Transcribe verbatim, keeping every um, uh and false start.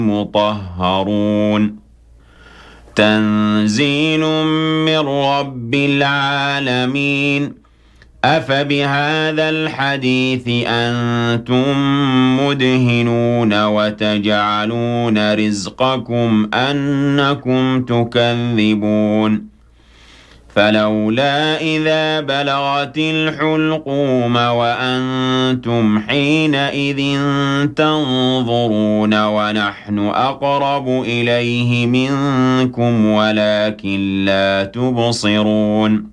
مطهرون تنزيل من رب العالمين أفبهذا الحديث أنتم مدهنون وتجعلون رزقكم أنكم تكذبون فلولا إذا بلغت الحلقوم وأنتم حينئذ تنظرون ونحن أقرب إليه منكم ولكن لا تبصرون